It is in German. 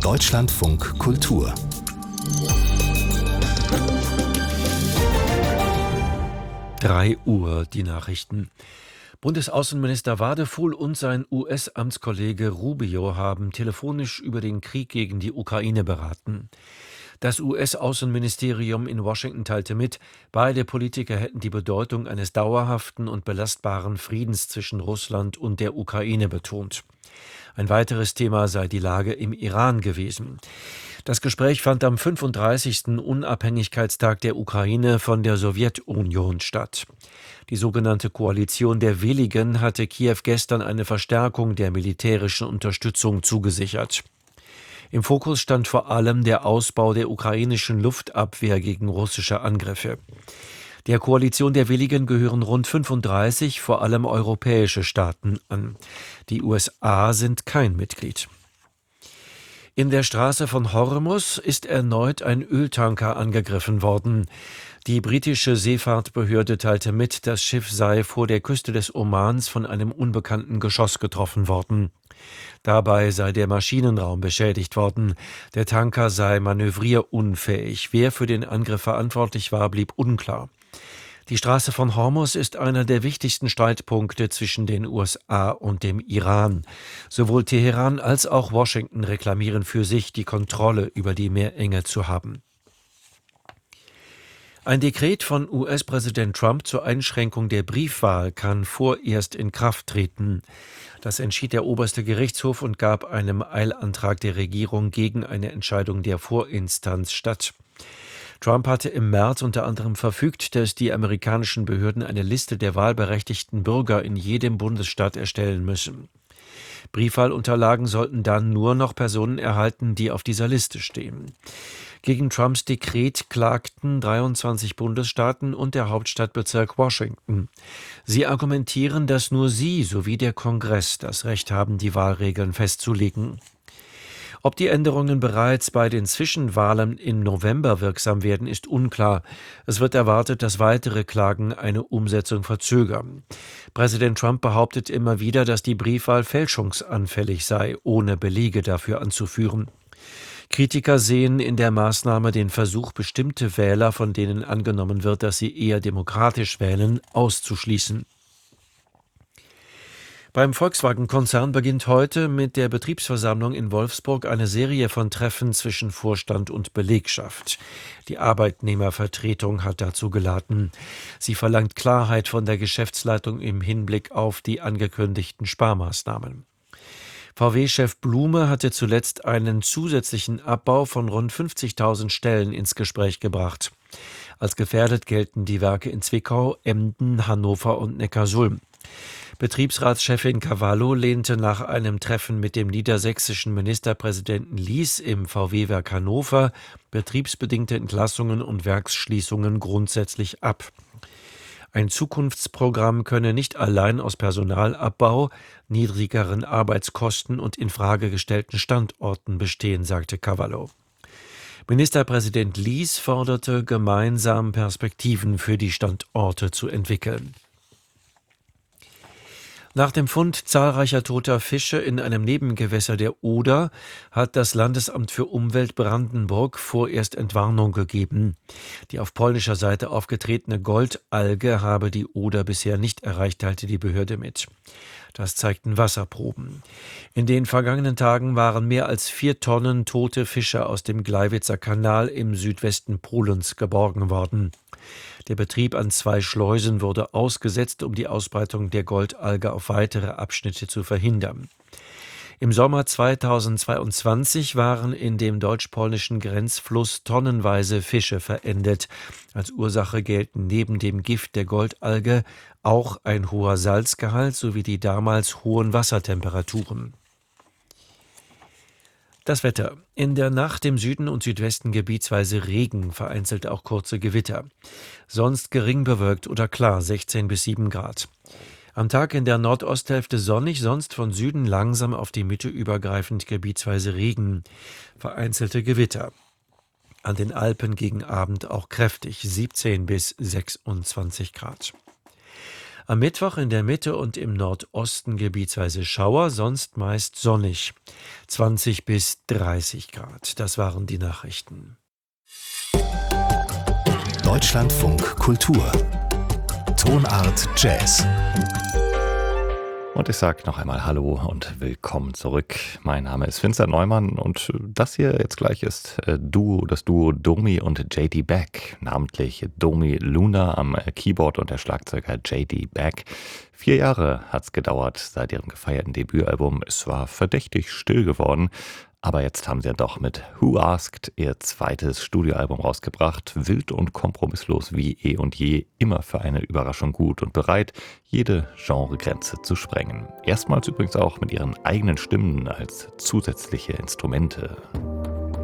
Deutschlandfunk Kultur. Drei Uhr, die Nachrichten. Bundesaußenminister Wadefuhl und sein US-Amtskollege Rubio haben telefonisch über den Krieg gegen die Ukraine beraten. Das US-Außenministerium in Washington teilte mit, beide Politiker hätten die Bedeutung eines dauerhaften und belastbaren Friedens zwischen Russland und der Ukraine betont. Ein weiteres Thema sei die Lage im Iran gewesen. Das Gespräch fand am 35. Unabhängigkeitstag der Ukraine von der Sowjetunion statt. Die sogenannte Koalition der Willigen hatte Kiew gestern eine Verstärkung der militärischen Unterstützung zugesichert. Im Fokus stand vor allem der Ausbau der ukrainischen Luftabwehr gegen russische Angriffe. Der Koalition der Willigen gehören rund 35, vor allem europäische Staaten an. Die USA sind kein Mitglied. In der Straße von Hormuz ist erneut ein Öltanker angegriffen worden. Die britische Seefahrtbehörde teilte mit, das Schiff sei vor der Küste des Omans von einem unbekannten Geschoss getroffen worden. Dabei sei der Maschinenraum beschädigt worden. Der Tanker sei manövrierunfähig. Wer für den Angriff verantwortlich war, blieb unklar. Die Straße von Hormuz ist einer der wichtigsten Streitpunkte zwischen den USA und dem Iran. Sowohl Teheran als auch Washington reklamieren für sich, die Kontrolle über die Meerenge zu haben. Ein Dekret von US-Präsident Trump zur Einschränkung der Briefwahl kann vorerst in Kraft treten. Das entschied der oberste Gerichtshof und gab einem Eilantrag der Regierung gegen eine Entscheidung der Vorinstanz statt. Trump hatte im März unter anderem verfügt, dass die amerikanischen Behörden eine Liste der wahlberechtigten Bürger in jedem Bundesstaat erstellen müssen. Briefwahlunterlagen sollten dann nur noch Personen erhalten, die auf dieser Liste stehen. Gegen Trumps Dekret klagten 23 Bundesstaaten und der Hauptstadtbezirk Washington. Sie argumentieren, dass nur sie sowie der Kongress das Recht haben, die Wahlregeln festzulegen. Ob die Änderungen bereits bei den Zwischenwahlen im November wirksam werden, ist unklar. Es wird erwartet, dass weitere Klagen eine Umsetzung verzögern. Präsident Trump behauptet immer wieder, dass die Briefwahl fälschungsanfällig sei, ohne Belege dafür anzuführen. Kritiker sehen in der Maßnahme den Versuch, bestimmte Wähler, von denen angenommen wird, dass sie eher demokratisch wählen, auszuschließen. Beim Volkswagen-Konzern beginnt heute mit der Betriebsversammlung in Wolfsburg eine Serie von Treffen zwischen Vorstand und Belegschaft. Die Arbeitnehmervertretung hat dazu geladen. Sie verlangt Klarheit von der Geschäftsleitung im Hinblick auf die angekündigten Sparmaßnahmen. VW-Chef Blume hatte zuletzt einen zusätzlichen Abbau von rund 50.000 Stellen ins Gespräch gebracht. Als gefährdet gelten die Werke in Zwickau, Emden, Hannover und Neckarsulm. Betriebsratschefin Cavallo lehnte nach einem Treffen mit dem niedersächsischen Ministerpräsidenten Lies im VW-Werk Hannover betriebsbedingte Entlassungen und Werksschließungen grundsätzlich ab. Ein Zukunftsprogramm könne nicht allein aus Personalabbau, niedrigeren Arbeitskosten und in Frage gestellten Standorten bestehen, sagte Cavallo. Ministerpräsident Lies forderte, gemeinsam Perspektiven für die Standorte zu entwickeln. Nach dem Fund zahlreicher toter Fische in einem Nebengewässer der Oder hat das Landesamt für Umwelt Brandenburg vorerst Entwarnung gegeben. Die auf polnischer Seite aufgetretene Goldalge habe die Oder bisher nicht erreicht, teilte die Behörde mit. Das zeigten Wasserproben. In den vergangenen Tagen waren mehr als 4 Tonnen tote Fische aus dem Gleiwitzer Kanal im Südwesten Polens geborgen worden. Der Betrieb an 2 Schleusen wurde ausgesetzt, um die Ausbreitung der Goldalge auf weitere Abschnitte zu verhindern. Im Sommer 2022 waren in dem deutsch-polnischen Grenzfluss tonnenweise Fische verendet. Als Ursache gelten neben dem Gift der Goldalge auch ein hoher Salzgehalt sowie die damals hohen Wassertemperaturen. Das Wetter. In der Nacht im Süden und Südwesten gebietsweise Regen, vereinzelt auch kurze Gewitter. Sonst gering bewölkt oder klar, 16 bis 7 Grad. Am Tag in der Nordosthälfte sonnig, sonst von Süden langsam auf die Mitte übergreifend gebietsweise Regen, vereinzelte Gewitter. An den Alpen gegen Abend auch kräftig, 17 bis 26 Grad. Am Mittwoch in der Mitte und im Nordosten gebietsweise Schauer, sonst meist sonnig. 20 bis 30 Grad. Das waren die Nachrichten. Deutschlandfunk Kultur. Tonart Jazz. Und ich sage noch einmal Hallo und willkommen zurück. Mein Name ist Vincent Neumann und das hier jetzt gleich ist das Duo Domi und J.D. Beck. Namentlich Domi Luna am Keyboard und der Schlagzeuger J.D. Beck. 4 Jahre hat's gedauert seit ihrem gefeierten Debütalbum. Es war verdächtig still geworden. Aber jetzt haben sie ja doch mit Who Asked ihr zweites Studioalbum rausgebracht. Wild und kompromisslos wie eh und je, immer für eine Überraschung gut und bereit, jede Genregrenze zu sprengen. Erstmals übrigens auch mit ihren eigenen Stimmen als zusätzliche Instrumente.